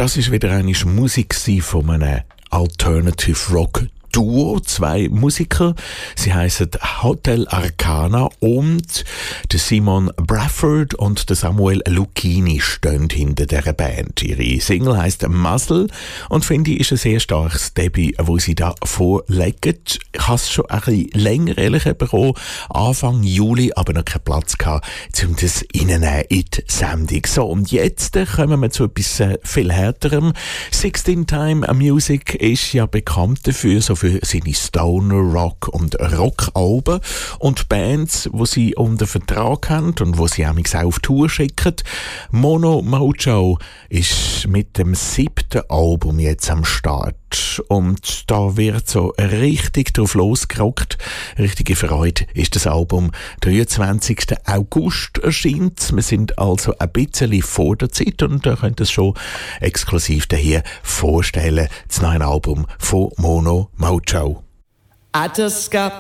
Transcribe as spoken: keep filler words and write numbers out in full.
das ist wieder eine Musik von einem Alternative Rock Duo, zwei Musiker. Sie heißen Hotel Arcana und der Simon Bradford und der Samuel Lucchini stehen hinter dieser Band. Ihre Single heisst Muzzle und finde ich ist ein sehr starkes Debüt, wo sie da vorlegen. Ich habe es schon ein bisschen länger ehrlich bekommen, Anfang Juli, aber noch keinen Platz gehabt, um das reinzunehmen in die Sendung. So, und jetzt kommen wir zu etwas viel härterem. sixteen Time Music ist ja bekannt dafür, so für seine Stoner Rock und Rock-Alben und Bands, die sie unter Vertrag haben und wo sie auch auf Tour schicken. Mono Mojo ist mit dem siebten Album jetzt am Start und da wird so richtig drauf losgerockt. Richtige Freude ist das Album. dreiundzwanzigsten August erscheint. Wir sind also ein bisschen vor der Zeit und da könnt ihr es schon exklusiv hier vorstellen, das neue Album von Mono Mojo. I just got